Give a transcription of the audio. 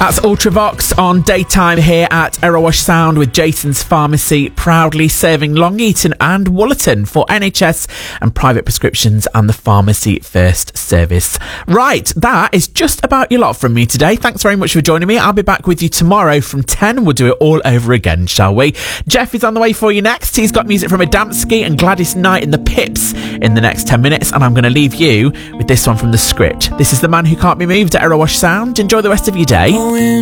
That's Ultravox on Daytime here at Erewash Sound with Jason's Pharmacy, proudly serving Long Eaton and Wollaton for NHS and private prescriptions and the Pharmacy First service. Right, that is just about your lot from me today. Thanks very much for joining me. I'll be back with you tomorrow from 10. We'll do it all over again, shall we? Jeff is on the way for you next. He's got music from Adamski and Gladys Knight and the Pips in the next 10 minutes, and I'm going to leave you with this one from The Script. This is The Man Who Can't Be Moved at Erewash Sound. Enjoy the rest of your day.